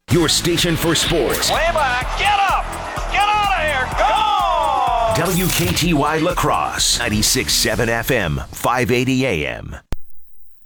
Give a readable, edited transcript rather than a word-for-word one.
Your station for sports. Way back. Get up. Get out of here. Go! WKTY La Crosse, 96.7 FM, 580 AM.